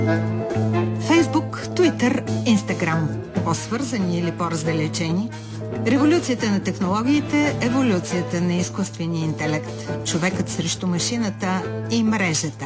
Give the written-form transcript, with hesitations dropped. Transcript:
Фейсбук, Туитър, Инстаграм. По-свързани или по-раздалечени? Революцията на технологиите, еволюцията на изкуствения интелект, човекът срещу машината и мрежата.